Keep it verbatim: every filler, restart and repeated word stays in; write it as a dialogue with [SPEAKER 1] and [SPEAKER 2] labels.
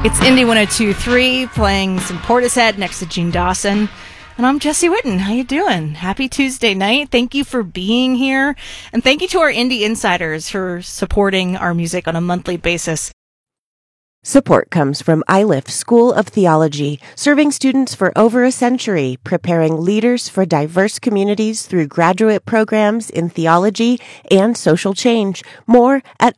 [SPEAKER 1] It's Indie one oh two point three playing some Portishead next to Gene Dawson. And I'm Jesse Witten. How you doing? Happy Tuesday night. Thank you for being here. And thank you to our Indie Insiders for supporting our music on a monthly basis.
[SPEAKER 2] Support comes from I L I F School of Theology, serving students for over a century, preparing leaders for diverse communities through graduate programs in theology and social change. More at